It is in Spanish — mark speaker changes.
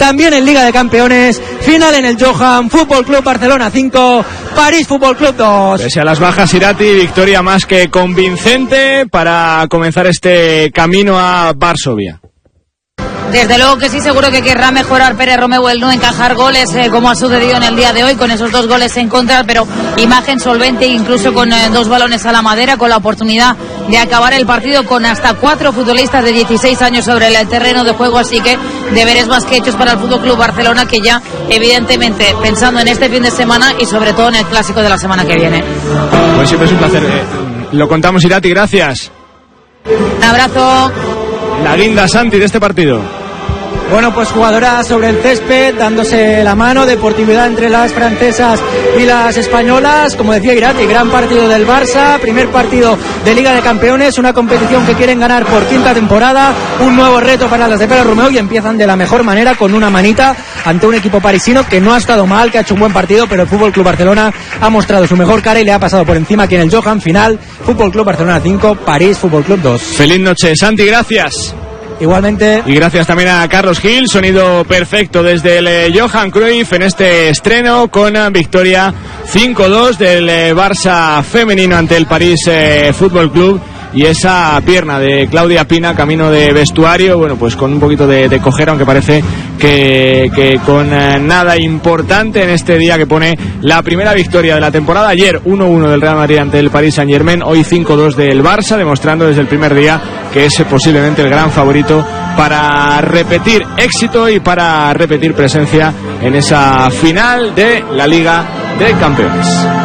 Speaker 1: también en Liga de Campeones, final en el Johan, Fútbol Club Barcelona 5, París Fútbol Club 2.
Speaker 2: Pese a las bajas, Irati, victoria más que convincente para comenzar este camino a Varsovia.
Speaker 3: Desde luego que sí, seguro que querrá mejorar Pérez Romeu el no encajar goles como ha sucedido en el día de hoy, con esos 2 goles en contra, pero imagen solvente, incluso con 2 balones a la madera, con la oportunidad de acabar el partido con hasta 4 futbolistas de 16 años sobre el terreno de juego, así que deberes más que hechos para el Fútbol Club Barcelona, que ya evidentemente pensando en este fin de semana y sobre todo en el clásico de la semana que viene.
Speaker 2: Pues siempre es un placer, lo contamos, Irati, gracias.
Speaker 3: Un abrazo.
Speaker 2: La guinda, Santi, de este partido.
Speaker 1: Bueno, pues jugadoras sobre el césped, dándose la mano, deportividad entre las francesas y las españolas. Como decía Irati, gran partido del Barça, primer partido de Liga de Campeones, una competición que quieren ganar por 5ª temporada, un nuevo reto para las de Pérez Romeu, y empiezan de la mejor manera con una manita ante un equipo parisino que no ha estado mal, que ha hecho un buen partido, pero el Fútbol Club Barcelona ha mostrado su mejor cara y le ha pasado por encima aquí en el Johan. Final, Fútbol Club Barcelona 5, París Fútbol Club 2.
Speaker 2: Feliz noche, Santi, gracias.
Speaker 1: Igualmente.
Speaker 2: Y gracias también a Carlos Gil, sonido perfecto desde el Johan Cruyff en este estreno con victoria 5-2 del Barça femenino ante el París Fútbol Club. Y esa pierna de Claudia Pina, camino de vestuario, bueno, pues con un poquito de cojera, aunque parece que con nada importante en este día que pone la primera victoria de la temporada. Ayer 1-1 del Real Madrid ante el Paris Saint-Germain, hoy 5-2 del Barça, demostrando desde el primer día que es posiblemente el gran favorito para repetir éxito y para repetir presencia en esa final de la Liga de Campeones.